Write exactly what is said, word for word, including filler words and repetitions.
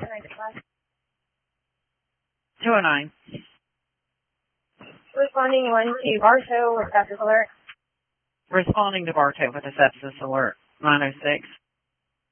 two oh nine. Responding one to Bartow with sepsis alert. Responding to Bartow with a sepsis alert. nine oh six.